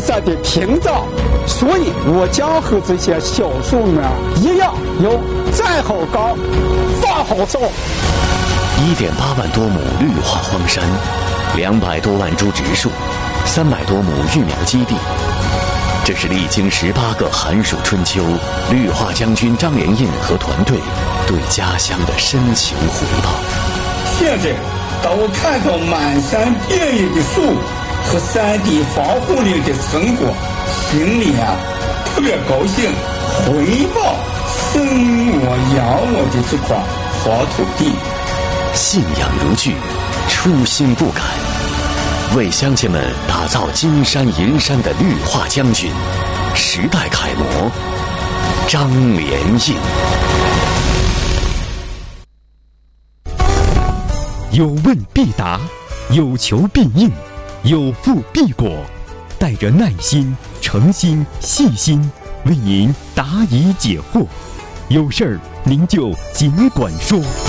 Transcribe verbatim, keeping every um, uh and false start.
泽的屏障，所以我将和这些小树们一样，有站好岗，放好哨。 一点八万多亩绿化荒山，两百多万株植树，三百多亩育苗基地。这是历经十八个寒暑春秋，绿化将军张连印和团队对家乡的深情回报。 现在，当我看到满山遍野的树和山地防护林的成果，心里啊特别高兴，回报生我养我的这块好土地。 信仰如炬，初心不改，为乡亲们打造金山银山的绿化将军，时代楷模张连印。 有问必答，有求必应，有付必果，带着耐心、诚心、细心，为您答疑解惑。有事儿您就尽管说。